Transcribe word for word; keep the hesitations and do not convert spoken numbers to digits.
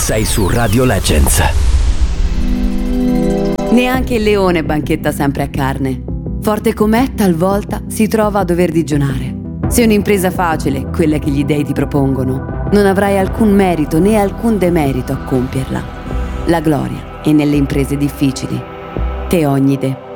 sei su Radio Legends. Neanche il leone banchetta sempre a carne. Forte com'è, talvolta si trova a dover digionare. Se un'impresa facile, quella che gli dei ti propongono, non avrai alcun merito né alcun demerito a compierla. La gloria è nelle imprese difficili. Teognide.